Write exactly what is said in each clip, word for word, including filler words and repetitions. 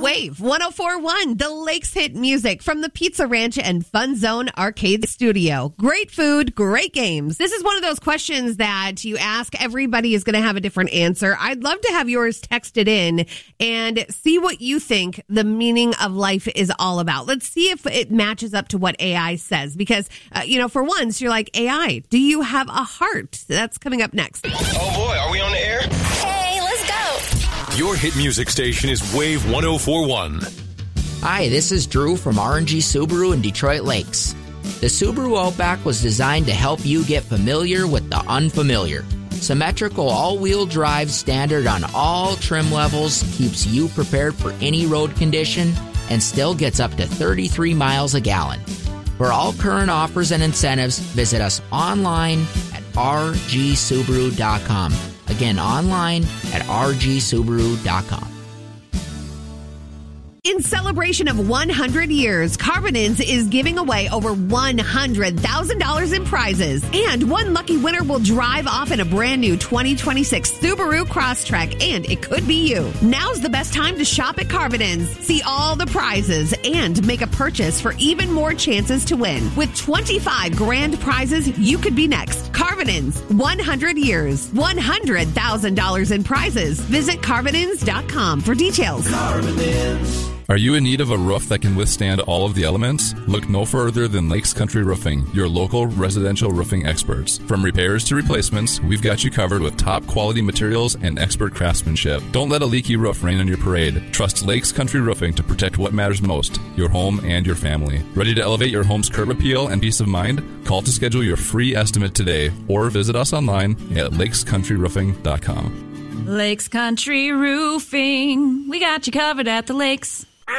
Wave one oh four point one, the Lakes hit music from the Pizza Ranch and Fun Zone Arcade Studio. Great food, great games. This is one of those questions that you ask, everybody is going to have a different answer. I'd love to have yours texted in and see what you think the meaning of life is all about. Let's see if it matches up to what A I says. Because, uh, you know, for once, you're like, A I, do you have a heart? That's coming up next. Oh boy, are we on the air? Hey, let's go. Your hit music station is Wave one oh four point one. Hi, this is Drew from R and G Subaru in Detroit Lakes. The Subaru Outback was designed to help you get familiar with the unfamiliar. Symmetrical all-wheel drive standard on all trim levels keeps you prepared for any road condition and still gets up to thirty-three miles a gallon. For all current offers and incentives, visit us online at r g subaru dot com. Again, online at r g subaru dot com. In celebration of one hundred years, Carbonins is giving away over one hundred thousand dollars in prizes. And one lucky winner will drive off in a brand new twenty twenty-six Subaru Crosstrek, and it could be you. Now's the best time to shop at Carbonins. See all the prizes and make a purchase for even more chances to win. With twenty-five grand prizes, you could be next. Carbonins, one hundred years, one hundred thousand dollars in prizes. Visit Carbonins dot com for details. Carbonins. Are you in need of a roof that can withstand all of the elements? Look no further than Lakes Country Roofing, your local residential roofing experts. From repairs to replacements, we've got you covered with top quality materials and expert craftsmanship. Don't let a leaky roof rain on your parade. Trust Lakes Country Roofing to protect what matters most, your home and your family. Ready to elevate your home's curb appeal and peace of mind? Call to schedule your free estimate today or visit us online at lakes country roofing dot com. Lakes Country Roofing. We got you covered at the lakes.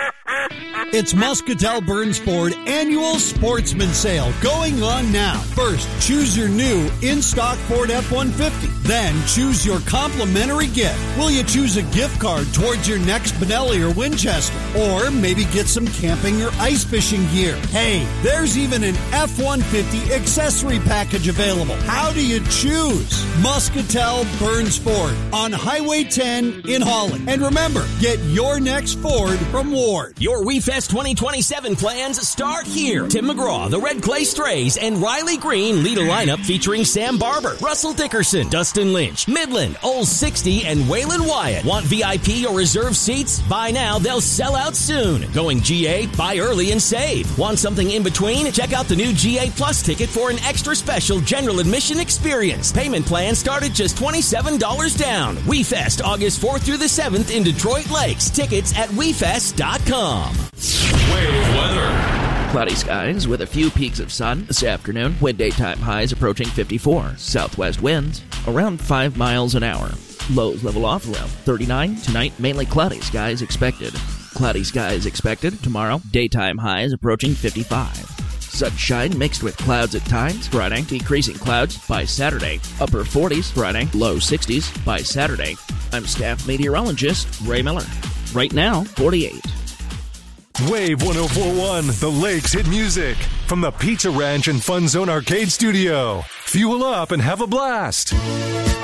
It's Muscatel Burns Ford Annual Sportsman Sale going on now. First, choose your new in-stock Ford F one fifty. Then, choose your complimentary gift. Will you choose a gift card towards your next Benelli or Winchester? Or maybe get some camping or ice fishing gear? Hey, there's even an F one fifty accessory package available. How do you choose? Muscatel Burns Ford on Highway ten in Holland. And remember, get your next Ford from Ward. Your WeFest twenty twenty-seven plans start here. Tim McGraw, the Red Clay Strays, and Riley Green lead a lineup featuring Sam Barber, Russell Dickerson, Dustin Lynch, Midland, Old sixty, and Waylon Wyatt. Want V I P or reserve seats? Buy now, they'll sell out soon. Going G A? Buy early and save. Want something in between? Check out the new G A Plus ticket for an extra special general admission experience. Payment plans start at just twenty-seven dollars down. WeFest, August fourth through the seventh in Detroit Lakes. Tickets at we fest dot com. Wave weather. Cloudy skies with a few peaks of sun this afternoon. Wind daytime highs approaching fifty-four. Southwest winds around five miles an hour. Lows level off around thirty-nine. Tonight, mainly cloudy skies expected. Cloudy skies expected tomorrow. Daytime highs approaching fifty-five. Sunshine mixed with clouds at times Friday. Decreasing clouds by Saturday. Upper forties Friday. Low sixties by Saturday. I'm staff meteorologist Ray Miller. Right now, forty-eight. Wave one oh four point one, the Lakes hit music from the Pizza Ranch and Fun Zone Arcade Studio. Fuel up and have a blast.